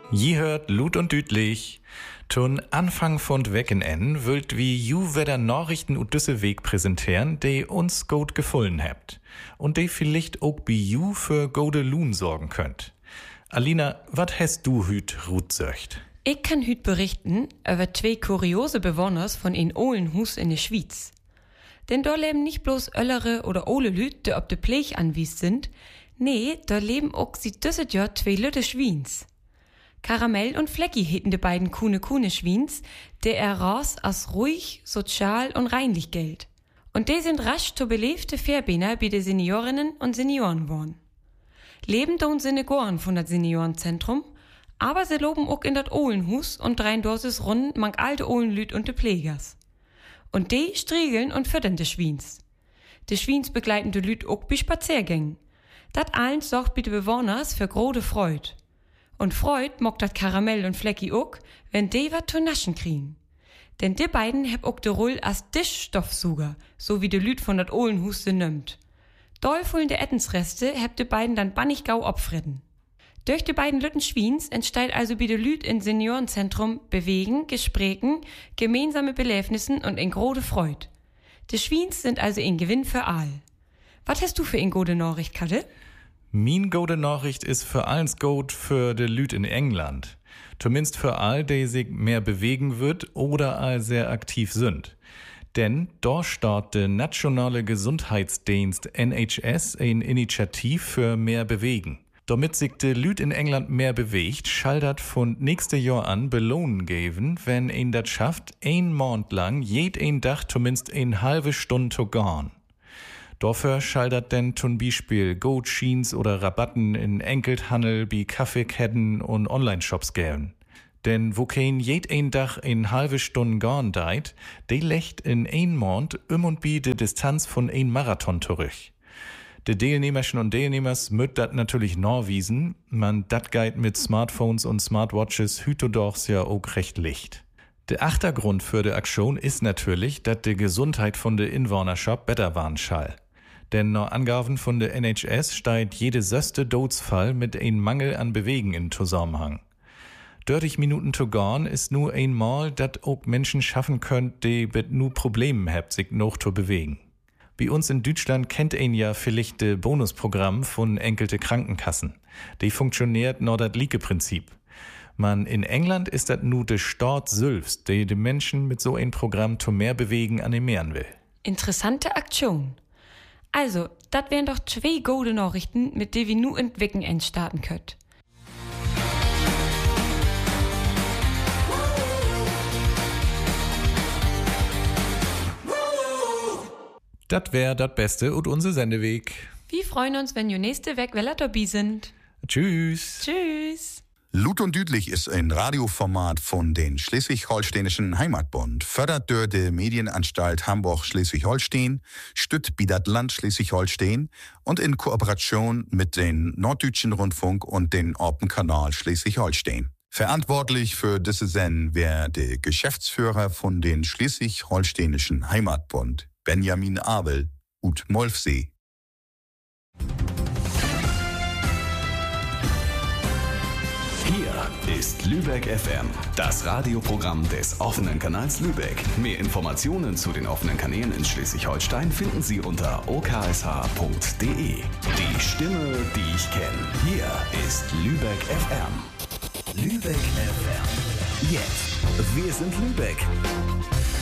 Je hört Lut und Dütlich. Tun Anfang von Wecken wollt wie ju wieder Nachrichten und düsse Weg präsentieren, die uns gut gefallen habt. Und die vielleicht auch bei ju für gode Lohn sorgen könnt. Alina, wat hast du hüt Ruth söcht? Ich kann hüt berichten über zwei kuriose Bewohners von in Ohlenhus in der Schweiz. Denn da leben nicht bloß öllere oder ole Lüt, die ob de Plech anwies sind, nee, da leben auch sie düsset Jahr zwei Lütte Schwiens. Karamell und Flecki heten de beiden Kuhne Schwiens, der raus als ruhig, sozial und reinlich gilt. Und die sind rasch zu belebte Fairbener bei de Seniorinnen und Senioren worden. Leben tun sie ne Gorn von dat Seniorenzentrum, aber sie loben auch in dat Ohlenhus und drein Dorses rund mank alte Ohlenlüt und de Pflegers. Und die striegeln und füttern de Schwiens. De Schwiens begleiten de Lüt auch bei Spaziergängen. Dat eins sorgt bei de Bewohners für grode Freud. Und Freud mockt dat Karamell und Flecki auch, wenn die wat zu naschen kriegen. Denn die beiden heb auch de Roll als Tischstoffsuger, so wie de Lüt von dat Ohlenhus se nimmt. Dollfullen de Ettensreste heb de beiden dann bannig gau opfritten. Durch de beiden Lütten Schwiens entsteht also bei de Lüt in Seniorenzentrum Bewegen, Gesprächen, gemeinsame Beläfnissen und in grode Freud. De Schwiens sind also ein Gewinn für all. Was hast du für ein gode Nachricht, Katte? Min gode Nachricht ist für allens gut für de Lüt in England. Zumindest für all, die sich mehr bewegen wird oder all sehr aktiv sind. Denn dort startet der Nationale Gesundheitsdienst NHS ein Initiativ für mehr Bewegen. Damit sich de Lüt in England mehr bewegt, schaldert von nächste Jahr an Belohnen geben, wenn ihn dat schafft, ein Monat lang, jeden Tag zumindest eine halbe Stunde zu gehen. Dafür schaldert denn zum Beispiel Gutscheins oder Rabatten in Enkelthandel, wie Kaffeeketten und Online-Shops geben. Denn wo kein jeden Tag in halbe Stunde gehen deit, die legt in ein Monat und bi de Distanz von ein Marathon zurück. De Teilnehmerchen und Teilnehmers müt dat natürlich norwiesen, man dat geit mit Smartphones und Smartwatches hütodorchs ja auch recht licht. Der Achtergrund für de Aktion ist natürlich, dat de Gesundheit von de Inwohnerschaft besser waren schall. Denn nach Angaben von der NHS steigt jede söste Todesfall mit ein Mangel an Bewegen in Zusammenhang. 30 Minuten zu gehen ist nur einmal, dat auch Menschen schaffen könnt, die mit nur Problemen habt, sich noch zu bewegen. Bei uns in Deutschland kennt ein ja vielleicht de Bonusprogramm von enkelte Krankenkassen. Die funktioniert nach dat Liege-Prinzip. Man, in England ist dat nur de Staat selbst, die de Menschen mit so ein Programm zu mehr bewegen animieren will. Interessante Aktion. Also, dat wären doch zwei gute Nachrichten, mit denen wir nu in Weekend starten könnt. Dat wär dat Beste und unser Sendeweg. Wir freuen uns, wenn ihr nächste Weg wieder dabei sind. Tschüss. Tschüss. Lut und Dütlich ist ein Radioformat von den Schleswig-Holsteinischen Heimatbund, fördert durch die Medienanstalt Hamburg-Schleswig-Holstein, stützt Bidat Land Schleswig-Holstein und in Kooperation mit den Norddeutschen Rundfunk und den Open Kanal Schleswig-Holstein. Verantwortlich für diese Sendung wäre der Geschäftsführer von den Schleswig-Holsteinischen Heimatbund, Benjamin Abel, ut Molfsee. Hier ist Lübeck FM, das Radioprogramm des offenen Kanals Lübeck. Mehr Informationen zu den offenen Kanälen in Schleswig-Holstein finden Sie unter oksh.de. Die Stimme, die ich kenne. Hier ist Lübeck FM. Lübeck FM. Jetzt. Wir sind Lübeck.